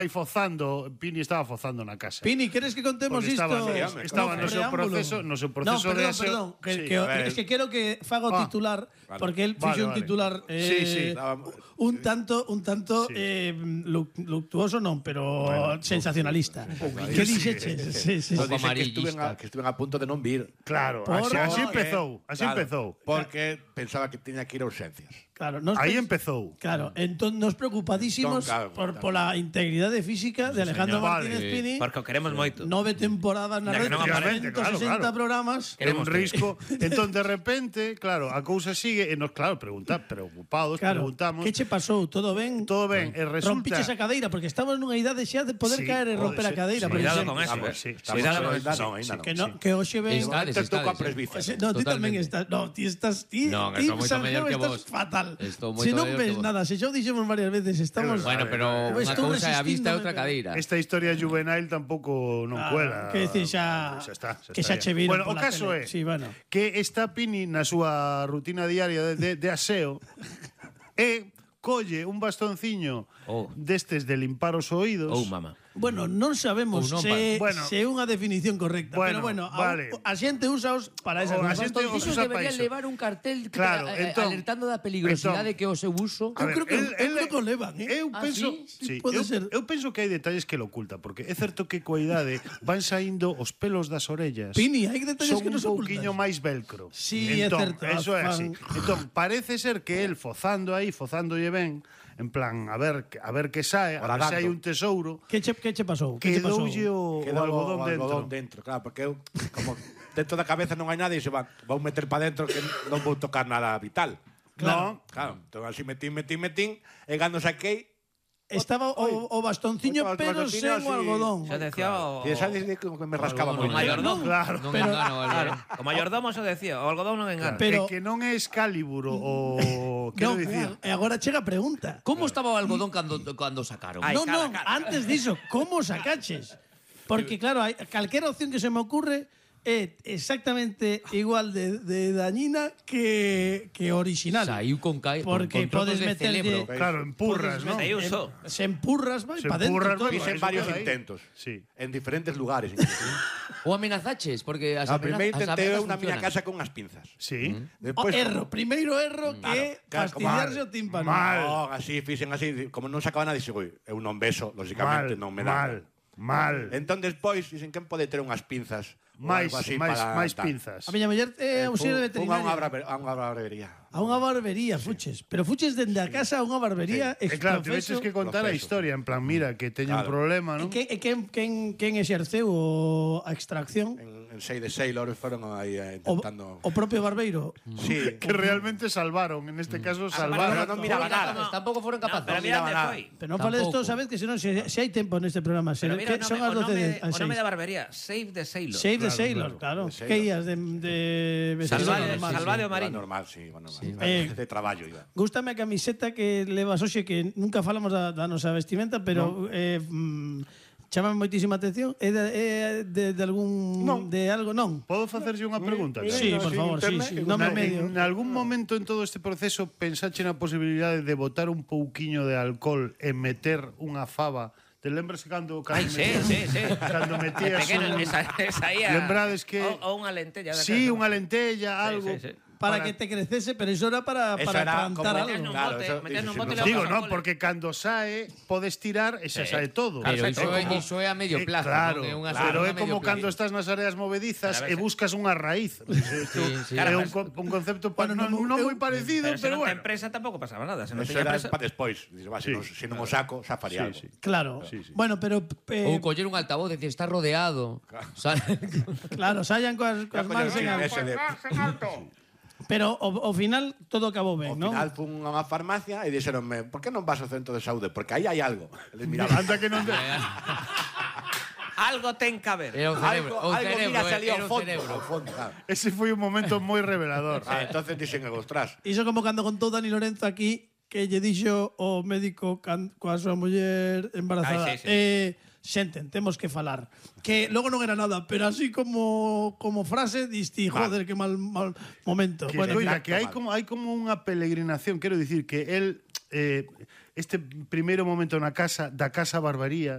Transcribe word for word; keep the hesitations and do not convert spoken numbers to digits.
aí fozando, Pini estaba fozando na casa. Pini, queres que contemos Porque isto? estaba, estaba no, no seu proceso, no seu proceso no, perdón, de aseo. perdón, que, Sí. que, que, es que quero que faga o Ah, titular, vale. porque él Vale, fixe un vale. titular eh, Sí, sí. un tanto un tanto Sí. eh, lu- luctuoso non, pero Bueno, sensacionalista. Que dixeches? Sí, sí, Yo sí. dije que estuve, a, que estuve a punto de non vir. Claro, Por- así, así no, empezou, así Claro, empezou. Porque pensaba que tenía que ir a urgencias. Claro, nos Aí pens- empezou. Claro, entón nos preocupadísimos Entón, claro, por claro. pola integridade física de Alejandro señor. Martínez Vale. Pini. Porque o queremos moito. Nove temporadas na Ya que red, non aparece, ciento sesenta claro, claro. programas. É un Queremos ter. risco. Entón, de repente, claro, a cousa sigue e nos, claro, preguntar, preocupados, Claro, preguntamos. que che pasou? Todo ben? Todo ben, e resulta... Rompiches a cadeira, porque estamos nunha idade xa de poder Sí, caer e pode romper a ser. cadeira. Sí, por Cuidado exemplo. con eso, Estamos, eh. sí, estamos- Cuidado con Ainda eso. non, ainda non. Que, no, que hoxe ven... Estades, Te toca estades, presbíceps. eh. No, ti tamén Totalmente. estás. No, ti estás. Ti, Non, ti estou moito Sergio, mellor que estás vos. fatal. Estou Se moito non mellor ves que vos. nada, se xa o dixemos varias veces, estamos. Bueno, pero Ves unha tú cousa é a vista e resistíndome, outra pero- cadeira. Esta historia juvenil tampouco non Claro, cuela. que decir, xa- Xa está, xa que está xa ya. che viron Bueno, o pola caso tele. é Sí, bueno. que está Pini na súa rutina diaria de, de, de aseo e colle un bastonciño Oh. destes de limpar os oídos. Oh, mama. Bueno, non sabemos Ou non, se, bueno. se é unha definición correcta, Bueno, pero bueno, vale. a, a xente usaos para esas O a cosas. xente os Bastoncitos usa pa deberían iso. levar un cartel que Claro, eh, entón- alertando da peligrosidade entón- que o seu uso. A Eu creo que- eu creo que o levan, eh. Eu Ah, penso, sí? sí, Pode eu, ser. eu penso que hai detalles que lo oculta, porque é certo que coa idade van saindo os pelos das orellas. Pini, hai detalles son que nos un ocultas. pouquiño máis velcro. Sí, é entón, certo, Eso é fan. así. Entón, parece ser que el fozando aí, fozándolle ben, en plan, a ver, a ver que sae, a ver se hai un tesouro, Que che, que che pasou? Que che pasou? quedoulle o, o Quedou algodón o dentro. algodón dentro. Claro, porque eu, como dentro da cabeza non hai nada e se va, vou meter para dentro que non vou tocar nada vital. Claro. Claro, entón así metín, metín, metín, e cando saquei, Estaba Oi. o, o bastonciño, O pero bastonciño sen o así. algodón. Xa decía o... e esa desde que me rascaba algodón, moito. o mayordomo. Claro. Non Pero- engano, Claro, Álvaro. o mayordomo xa decía, o algodón non engana. Pero- Pero, que non é Excalibur o quero Non, dicir. e agora chega a pregunta. Como estaba o algodón cando, cando sacaron? Ai, non, cara, non, cara. antes diso, como sacaches? Porque claro, hai calquera opción que se me ocurre é exactamente igual de, de dañina que, que original. Saiu con cae Porque con, con podes trozos de meterlle- celebro. Claro, empurras, ¿no? Aí usó. Se empurras, vai Se para dentro empurras, todo. vai, Fixen Eso varios queda aí. intentos. Sí. En diferentes lugares. incluso. Ou amenazaches, porque as A amenazas, primeiro as intentei amenazas eu na miña funcionan. casa con unhas pinzas. Sí. O Despois, erro, primeiro erro que claro, fastidiarse mal, o tímpano. mal. No, así, fixen así, como non sacaba nada, dixo, "Ui, eu non beso, lógicamente Mal, non me dá. mal, mal. Entón despois dixen quen pode ter unhas pinzas ou máis, algo así máis, para máis tal. pinzas. A miña muller é auxiliar Fun- fun a unha veterinaria. barbe- a unha barbería. A unha barbería, fuches. Pero fuches dende a casa a unha barbería E claro, te exprofeso. veches que contar a Profeso. historia, en plan, mira, que teño un Claro. problema, E non? quen, e quen, quen, quen exerceu o, a extracción? En, en Sei de Sailor foron aí eh, O, intentando... o propio barbeiro. Sí, Que realmente salvaron, en este caso salvaron. pero non miraba nada. Pues tampouco foron No, capaces. pero Non mira miraba onde nada. foi. Pero non fale Tampouco. isto, sabes que senón se, se hai tempo neste programa. Se, Pero mira, que o son nome, as o doce nome, de, as o nome seis. da barbería, Save the Sailor. Save the Claro, Sailor, claro. claro. The Que Sailor. ías de, de vestido Salvade- normal. salvade o Iba mariño. normal, sí, iba normal. Eh, de traballo iba. Gústame a camiseta que levas hoxe, que nunca falamos da, da nosa vestimenta, pero eh, mm, chama moitísima atención. É de, é de, de algún... Non. De algo, non? Podo facerlle unha pregunta? Sí, por sí, favor, sí, internet, sí. que Non me Na- medio. En algún momento en todo este proceso pensache na posibilidade de botar un pouquiño de alcohol e meter unha fava. Te lembras cando cando Ai, sí, metías- sí, sí. Cando De metías pequeno, un, esa, esa aí a- Lembrades que- O, o unha lentella. da Sí, casa. unha lentella, Sí, algo. sí, sí. Para, que te crecese, pero iso era para, Eso para era plantar como- algo. Metes nun Claro, bote, eso metes nun dices, bote e no lo Digo, pasas no, ao porque cando sae podes tirar e xa Sí. sae todo. Pero Perfecto. iso, é, como- iso é a medio Eh, plazo, claro, non é unha pero solución é a medio como plazo. cando estás nas áreas movedizas Pero a e veces- buscas unha raíz. Isto sí. É Claro, un, co- un concepto pa, Bueno, non, non- non eu- moi parecido, Pero se pero non bueno. ten presa tampouco pasaba nada. Se non Eso teña era presa... para despois. Dices, va, se, Sí, non, se non o saco, xa faría algo. Sí, sí. Claro. Sí, sí. Bueno, pero... Eh, Ou coller un altavoz e decir, está rodeado. Sale- claro, sayan coas, coas Ya, mans coño, en alto. ese de- Pero ao, ao final todo acabou ben, Ao non? final fun a unha farmacia e dixeronme, por que non vas ao centro de saúde? Porque aí hai algo. Eles miraban. Anda que non te... Algo ten que haber. Era o cerebro, algo, o algo cerebro, mira salía era ao o fondo. cerebro. Ao fondo, claro. Ese foi un momento moi revelador. Ah, entonces dixen, ostras, Iso como cando contou Dani Lorenzo aquí que lle dixo o médico can, coa súa muller embarazada. Ai, sí, sí. Eh, xenten, temos que falar. Que logo non era nada, pero así como como frase diste, joder, que mal, mal momento. Que, Bueno, oiga, exacto, que hai vale. como hai como unha peregrinación, quero dicir que el eh, este primeiro momento na casa da casa barbaría